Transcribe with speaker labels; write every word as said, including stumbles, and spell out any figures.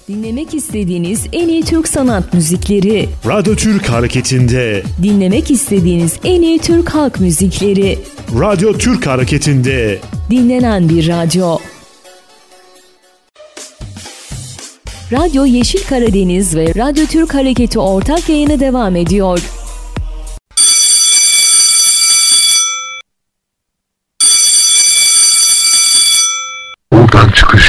Speaker 1: Dinlemek istediğiniz en iyi Türk sanat müzikleri.
Speaker 2: Radyo Türk Hareketi'nde.
Speaker 1: Dinlemek istediğiniz en iyi Türk halk müzikleri.
Speaker 2: Radyo Türk Hareketi'nde.
Speaker 1: Dinlenen bir radyo. Radyo Yeşil Karadeniz ve Radyo Türk Hareketi ortak yayını devam ediyor.
Speaker 3: Oradan çıkış